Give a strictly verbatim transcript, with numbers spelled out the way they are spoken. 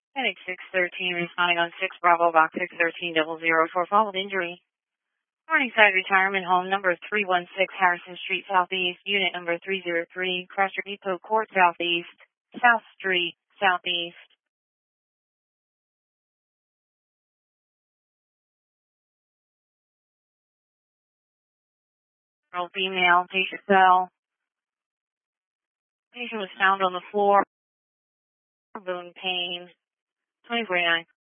Headache six thirteen responding on six Bravo Box six thirteen double zero for followed injury. Morningside Retirement Home number three one six Harrison Street Southeast, unit number three zero three, Crusher Depot Court Southeast, South Street Southeast. Girl female, patient cell. Patient was found on the floor, bone pain, twenty forty-nine.